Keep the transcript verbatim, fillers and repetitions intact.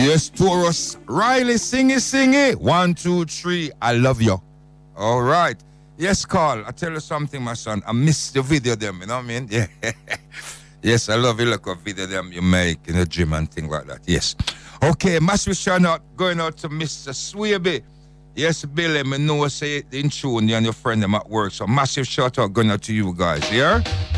Yes, Taurus. Riley, sing it, sing it. One, two, three. I love you. All right. Yes, Carl. I tell you something, my son. I miss the video them, you know what I mean? Yeah. Yes, I love you look at video them you make in the gym and things like that. Yes. Okay, massive shout out going out to Mister Swaby. Yes, Billy, I know I say it in tune, you and your friend them at work. So massive shout out going out to you guys, yeah?